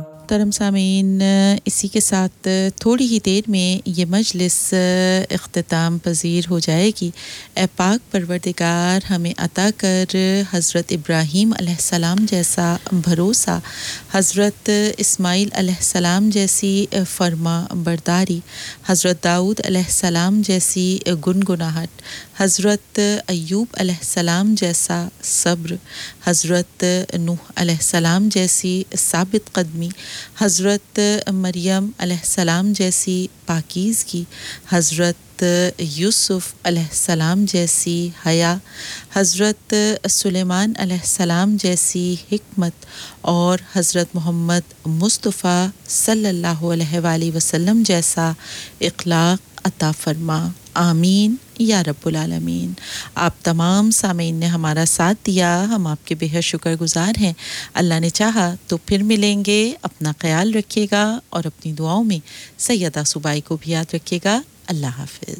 محترم سامعین، اسی کے ساتھ تھوڑی ہی دیر میں یہ مجلس اختتام پذیر ہو جائے گی۔ اے پاک پروردگار، ہمیں عطا کر حضرت ابراہیم علیہ السلام جیسا بھروسہ، حضرت اسماعیل علیہ السلام جیسی فرما برداری، حضرت داؤد علیہ السلام جیسی گنگناہٹ، حضرت ایوب علیہ السلام جیسا صبر، حضرت نوح علیہ السلام جیسی ثابت قدمی، حضرت مریم علیہ السلام جیسی پاکیزگی، حضرت یوسف علیہ السلام جیسی حیا، حضرت سلیمان علیہ السلام جیسی حکمت اور حضرت محمد مصطفیٰ صلی اللہ علیہ وآلہ وسلم جیسا اخلاق عطا فرما، آمین یا رب العالمین۔ آپ تمام سامعین نے ہمارا ساتھ دیا، ہم آپ کے بے حد شکر گزار ہیں۔ اللہ نے چاہا تو پھر ملیں گے۔ اپنا خیال رکھیے گا اور اپنی دعاؤں میں سیدہ صوبائی کو بھی یاد رکھیے گا۔ اللہ حافظ۔